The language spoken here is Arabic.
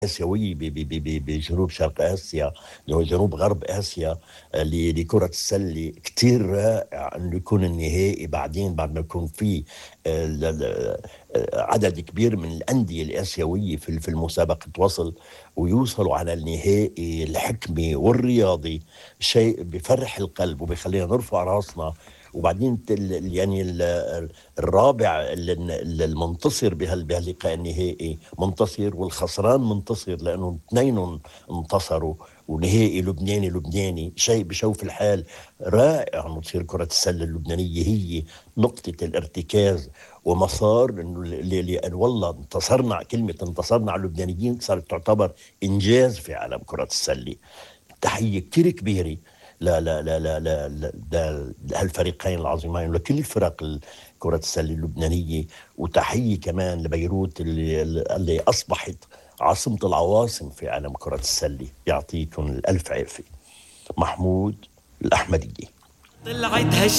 آسيوية بجنوب شرق آسيا، جنوب غرب آسيا، لكرة السلة. كتير رائع أنه يكون النهائي بعدين بعد ما يكون في عدد كبير من الأندية الآسيوية في المسابقة توصل ويوصلوا على النهائي الحكمي والرياضي. شيء بفرح القلب وبيخلينا نرفع راسنا. وبعدين الرابع المنتصر بهاللقاء النهائي منتصر، والخسران منتصر، لأنهم اثنينهم انتصروا. ونهائي لبناني شيء بشوف الحال. رائع أنه تصير كرة السلة اللبنانية هي نقطة الارتكاز ومسار، انه لان والله انتصرنا. كلمة انتصرنا على اللبنانيين صارت تعتبر انجاز في عالم كرة السلة. تحية كتير كبيرة لهالفريقين العظيمين ولكل الفرق كرة السلة اللبنانية. وتحية كمان لبيروت اللي أصبحت عاصمة العواصم في عالم كرة السلة. يعطيكم الألف عافية. محمود الأحمدية. طلعت